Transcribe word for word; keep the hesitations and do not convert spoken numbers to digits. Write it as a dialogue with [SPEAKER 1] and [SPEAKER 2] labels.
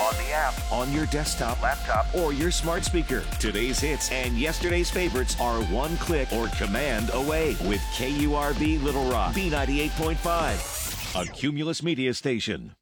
[SPEAKER 1] on the app,
[SPEAKER 2] on your desktop,
[SPEAKER 1] laptop,
[SPEAKER 2] or your smart speaker. Today's hits and yesterday's favorites are one click or command away with K U R B Little Rock, B ninety-eight point five, a Cumulus Media station.